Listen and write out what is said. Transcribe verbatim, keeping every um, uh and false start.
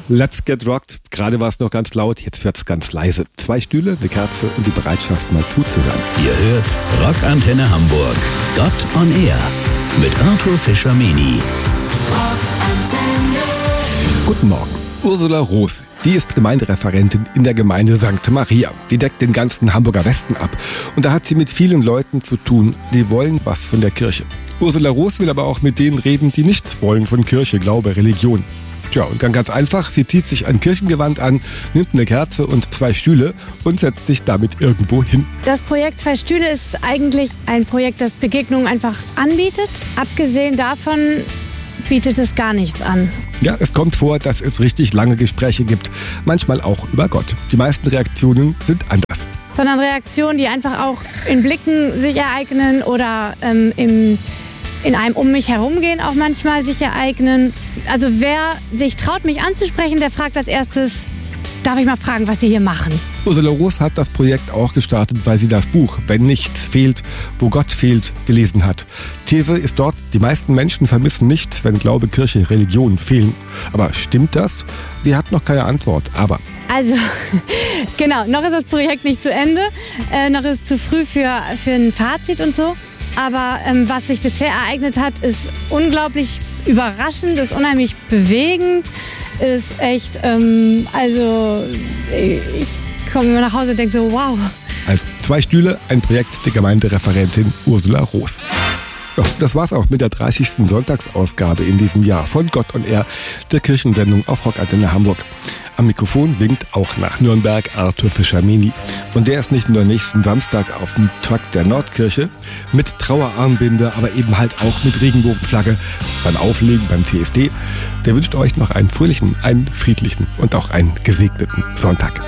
Let's get rocked. Gerade war es noch ganz laut, jetzt wird's ganz leise. Zwei Stühle, eine Kerze und die Bereitschaft, mal zuzuhören. Ihr hört Rockantenne Hamburg. Gott on Air mit Arthur Fischer-Meni. Guten Morgen. Ursula Roos, die ist Gemeindereferentin in der Gemeinde Sankt Maria. Die deckt den ganzen Hamburger Westen ab. Und da hat sie mit vielen Leuten zu tun, die wollen was von der Kirche. Ursula Roos will aber auch mit denen reden, die nichts wollen von Kirche, Glaube, Religion. Tja, und dann ganz einfach, sie zieht sich ein Kirchengewand an, nimmt eine Kerze und zwei Stühle und setzt sich damit irgendwo hin. Das Projekt Zwei Stühle ist eigentlich ein Projekt, das Begegnungen einfach anbietet. Abgesehen davon bietet es gar nichts an. Ja, es kommt vor, dass es richtig lange Gespräche gibt, manchmal auch über Gott. Die meisten Reaktionen sind anders. Sondern Reaktionen, die einfach auch in Blicken sich ereignen oder ähm, im, in einem um mich herumgehen auch manchmal sich ereignen. Also wer sich traut, mich anzusprechen, der fragt als erstes, darf ich mal fragen, was Sie hier machen? Ursula Roos hat das Projekt auch gestartet, weil sie das Buch Wenn nichts fehlt, wo Gott fehlt, gelesen hat. These ist dort, die meisten Menschen vermissen nichts, wenn Glaube, Kirche, Religion fehlen. Aber stimmt das? Sie hat noch keine Antwort, aber... Also, genau, noch ist das Projekt nicht zu Ende, äh, noch ist es zu früh für, für ein Fazit und so. Aber ähm, was sich bisher ereignet hat, ist unglaublich überraschend, ist unheimlich bewegend, ist echt, ähm, also ich komme immer nach Hause und denke so, wow. Also Zwei Stühle, ein Projekt der Gemeindereferentin Ursula Roos. Ja, das war's auch mit der dreißigsten Sonntagsausgabe in diesem Jahr von Gott on Air, der Kirchensendung auf Rockantenne Hamburg. Am Mikrofon winkt auch nach Nürnberg Arthur Fischer-Meni. Und der ist nicht nur nächsten Samstag auf dem Truck der Nordkirche mit Trauerarmbinde, aber eben halt auch mit Regenbogenflagge beim Auflegen beim C S D. Der wünscht euch noch einen fröhlichen, einen friedlichen und auch einen gesegneten Sonntag.